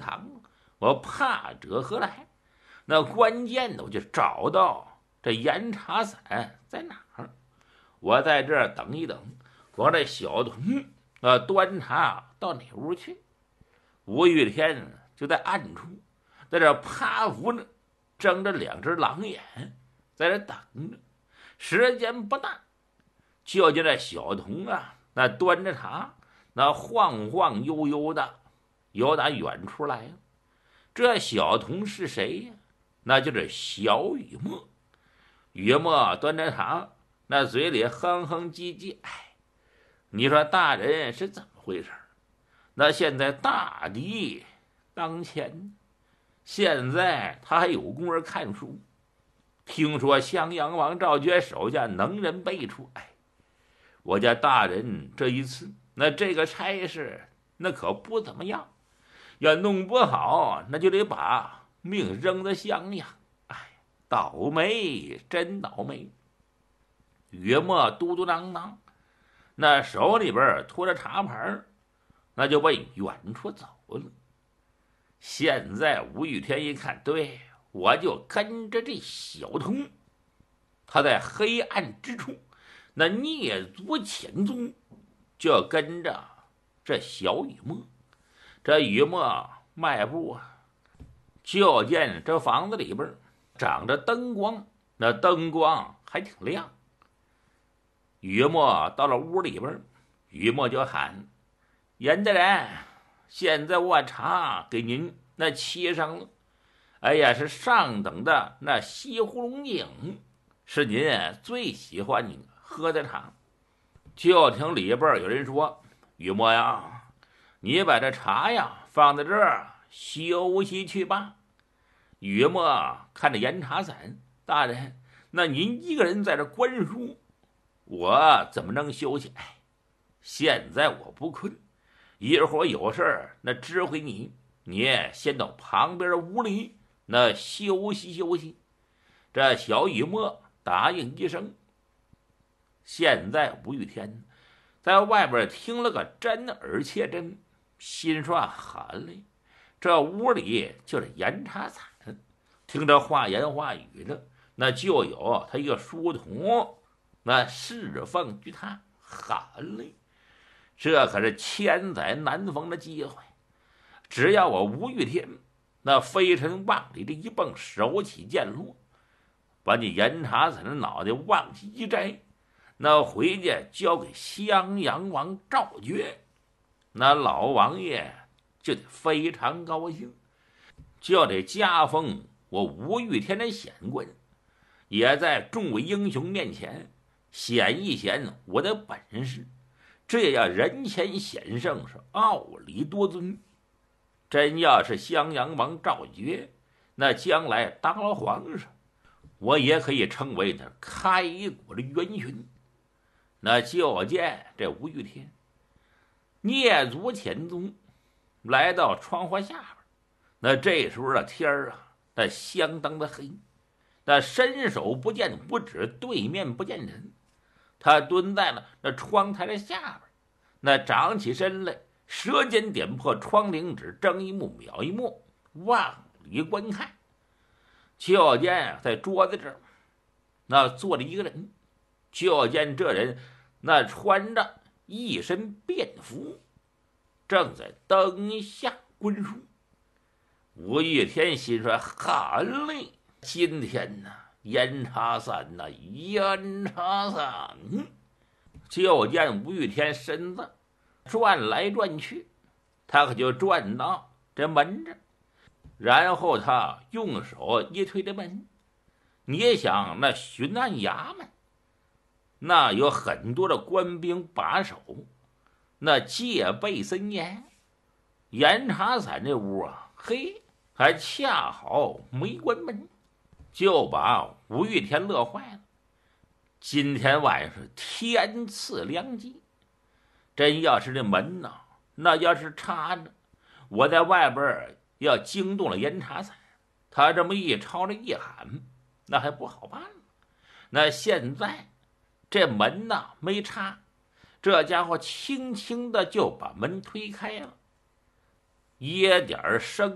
堂，我怕者何来？那关键的我就找到这盐茶伞在哪儿，我在这儿等一等，光这小童端茶到哪屋去？吴玉天就在暗处，在这趴伏着，睁着两只狼眼，在这等着。时间不大，就见这小童那端着茶，那晃晃悠悠的，由打远处来了。这小童是谁呀？那就是小雨墨。雨墨端着茶，那嘴里哼哼唧唧。你说大人是怎么回事？那现在大敌当前，现在他还有功夫看书。听说襄阳王赵觉手下能人辈出，我家大人这一次那这个差事那可不怎么样，要弄不好那就得把命扔在襄阳。倒霉，真倒霉！约莫嘟嘟囔囔，那手里边托着茶盘，那就往远处走了。现在吴玉天一看，对，我就跟着这小童，他在黑暗之处，那蹑足潜踪，就跟着这小雨墨。这雨墨迈步就见这房子里边长着灯光，那灯光还挺亮。雨墨到了屋里边，雨墨就喊：“严大人，现在我茶给您那沏上了。是上等的那西湖龙井，是您最喜欢你喝的茶。”就听里边有人说：“雨墨呀，你把这茶放在这儿休息去吧。”雨墨看着盐茶伞，大人，那您一个人在这观书，我怎么能休息？现在我不困，一会儿有事儿那知会你，你先到旁边的屋里那休息休息。这小雨墨答应一声。现在吴玉天在外边听了个真而切真，心说好嘞，这屋里就是盐茶伞。听着话言话语的，那就有他一个书童，那侍奉于他。好嘞，这可是千载难逢的机会，只要我吴玉天那飞尘万里的一蹦手起剑落，把你盐茶伞的脑袋往起一摘，那回家交给襄阳王赵觉，那老王爷就得非常高兴，就得加封我吴玉天的显官，也在众位英雄面前显一显我的本事，这也要人前显圣，是傲礼多尊。真要是襄阳王赵觉那将来当了皇上，我也可以称为那开国的元勋。那就见这吴玉天蹑足潜踪，来到窗户下边。那这时候的天儿那相当的黑，那伸手不见五指，对面不见人。他蹲在了那窗台的下边，那长起身来，舌尖点破窗棂纸，睁一目秒一目，往里观看。就见在桌子这儿那坐着一个人，就见这人那穿着一身便服，正在灯下观书。吴玉天心说：“好嘞，今天盐茶伞盐茶伞。”就见吴玉天身子转来转去，他可就转到这门这，然后他用手一推这门。你想那巡按衙门，那有很多的官兵把守，那戒备森严。盐茶伞这屋还恰好没关门，就把吴玉天乐坏了。今天晚上天赐良机，真要是这门那要是插着，我在外边要惊动了盐茶伞，他这么一吵着一喊，那还不好办了。那现在这门没插，这家伙轻轻的就把门推开了，一点声